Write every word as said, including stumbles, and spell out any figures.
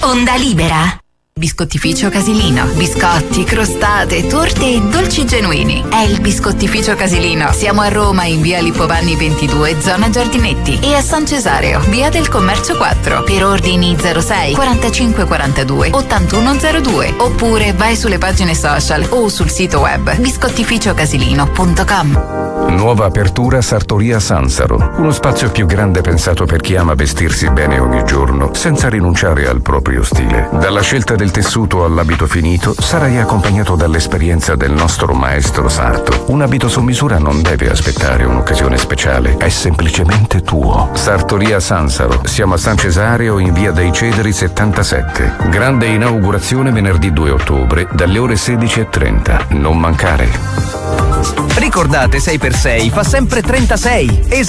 Onda Libera. Biscottificio Casilino. Biscotti, crostate, torte e dolci genuini. È il Biscottificio Casilino. Siamo a Roma in via Lippovanni ventidue, zona Giardinetti, e a San Cesareo, via del Commercio quattro. Per ordini zero sei quarantacinque quarantadue ottantuno zero due, oppure vai sulle pagine social o sul sito web biscottificio casilino punto com. Nuova apertura Sartoria Sansaro, uno spazio più grande pensato per chi ama vestirsi bene ogni giorno senza rinunciare al proprio stile. Dalla scelta del tessuto all'abito finito sarai accompagnato dall'esperienza del nostro maestro sarto. Un abito su misura non deve aspettare un'occasione speciale, è semplicemente tuo. Sartoria Sansaro, siamo a San Cesareo in via dei Cedri settantasette. Grande inaugurazione venerdì due ottobre dalle ore sedici e trenta. Non mancare. Ricordate, sei per sei fa sempre trentasei.